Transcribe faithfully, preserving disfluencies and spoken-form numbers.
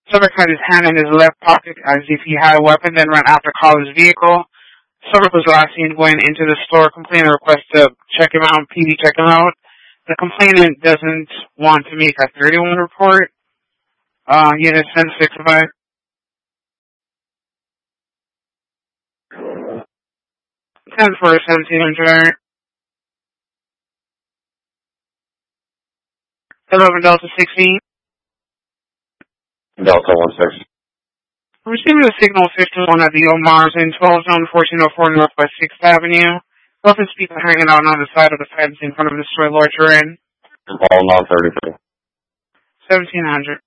Subject had his hand in his left pocket as if he had a weapon, then ran after caller's vehicle. Subject was last seen going into the store. Complainant requests to check him out, P D check him out. The complainant doesn't want to make a thirty-one report. Uh, unit ten sixty-five. ten for seventeen hundred. eleven Delta sixteen. Delta one six. Receiving a signal fifty-one at the Omars in twelve zone fourteen oh four Northwest sixth Avenue. Both people hanging out on the side of the fence in front of the store Lord Turin. All non thirty-three. seventeen hundred.